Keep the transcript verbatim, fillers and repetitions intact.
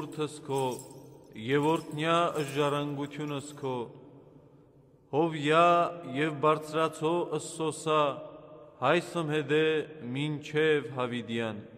ժողովուրդս քո եւ օրտնյա ժառանգությունս քո հովյա եւ բարձրացո ըսսոսա հայսմ հետե մինչև հավիդյան